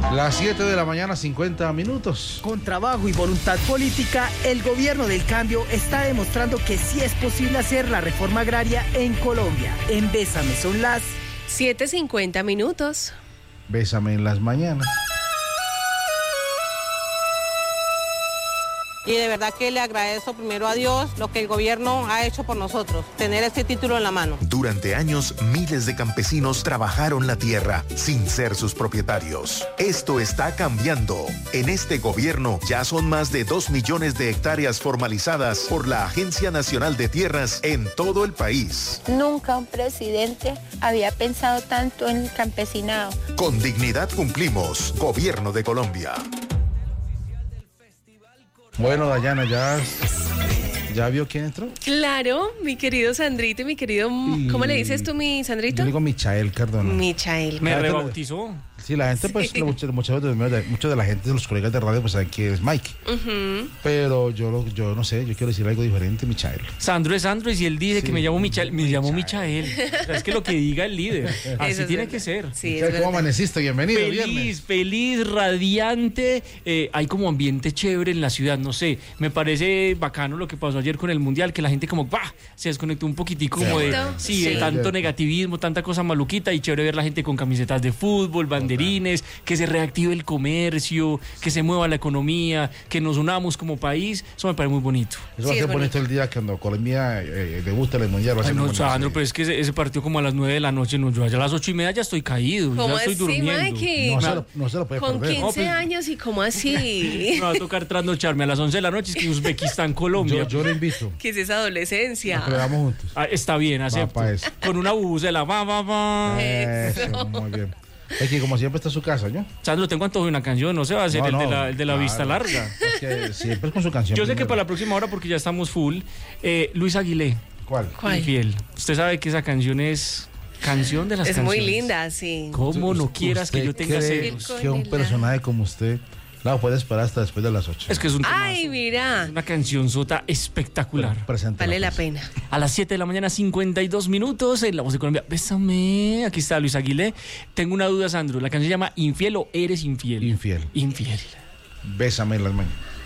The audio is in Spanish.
Las 7 de la mañana, 50 minutos. Con trabajo y voluntad política, el gobierno del cambio está demostrando que sí es posible hacer la reforma agraria en Colombia. En Bésame son las 7:50 minutos. Bésame en las mañanas. Y de verdad que le agradezco primero a Dios lo que el gobierno ha hecho por nosotros, tener este título en la mano. Durante años, miles de campesinos trabajaron la tierra sin ser sus propietarios. Esto está cambiando. En este gobierno ya son más de 2 millones de hectáreas formalizadas por la Agencia Nacional de Tierras en todo el país. Nunca un presidente había pensado tanto en el campesinado. Con dignidad cumplimos. Gobierno de Colombia. Bueno, Dayana, ¿ya vio quién entró? Claro, mi querido Sandrito y mi querido... ¿Cómo le dices tú, mi Sandrito? Yo digo Michael Cardona. Michael. Me rebautizó. Sí, la gente, pues, mucha de la gente, de los colegas de radio, pues saben quién es Mike. Pero yo no sé, yo quiero decir algo diferente, Michael. Sandro es Sandro, y si él dice que me llamo Michael, me llamo Michael. O sea, es que lo que diga el líder, así Eso tiene es que ser. Sí, ¿Cómo amaneciste? Bienvenido, viernes. Feliz, radiante. Hay como ambiente chévere en la ciudad, no sé. Me parece bacano lo que pasó ayer con el Mundial, que la gente como se desconectó un poquitico como de tanto negativismo, tanta cosa maluquita, y chévere ver la gente con camisetas de fútbol, banderines, que se reactive el comercio, que se mueva la economía, que nos unamos como país. Eso me parece muy bonito. Eso va a ser bonito el día cuando Colombia debuta en el Mundial. No, Sandro, pero es que ese partido como a las 9 de la noche, no, yo allá a las 8:30 ya estoy caído, ¿Cómo ya estoy así, durmiendo. Mikey? No se lo puede Con perder. 15 años y ¿cómo así? Me va a tocar trasnocharme a las 11 de la noche, es que Uzbekistán, Colombia. Yo lo invito. ¿Qué es esa adolescencia? Nos quedamos juntos. Está bien, acepto. Con una bubucela, Eso, muy bien. Es que como siempre está en su casa, ¿no? Sandro, tengo antojo de una canción, no se va a hacer el de la vista larga. Es que siempre es con su canción. Yo sé que para la próxima hora, porque ya estamos full, Luis Aguilé. ¿Cuál? Infiel. Usted sabe que esa canción es canción de las canciones. Es muy linda, sí. ¿Cómo no quieras que yo tenga celos? Que un personaje como usted la puede esperar hasta después de las 8. Es que es un temazo. Ay, mira. Es una cancionzota espectacular. Vale la pena. A las 7 de la mañana, 52 minutos, en La Voz de Colombia. Bésame. Aquí está Luis Aguilé. Tengo una duda, Sandro. ¿La canción se llama Infiel o Eres Infiel? Infiel. Infiel. Bésame en las mañanas.